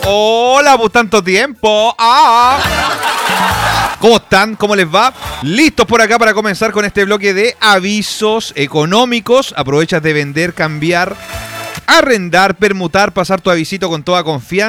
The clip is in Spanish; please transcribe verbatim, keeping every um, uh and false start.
Hola, pues tanto tiempo. Ah. ¿Cómo están? ¿Cómo les va? Listos por acá para comenzar con este bloque de avisos económicos. Aprovechas de vender, cambiar, arrendar, permutar, pasar tu avisito con toda confianza.